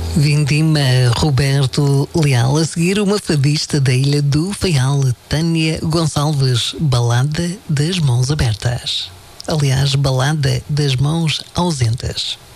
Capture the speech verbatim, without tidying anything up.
Vindima Roberto Leal, a seguir uma fadista da Ilha do Faial, Tânia Gonçalves, Balada das Mãos Abertas. Aliás, Balada das Mãos Ausentes.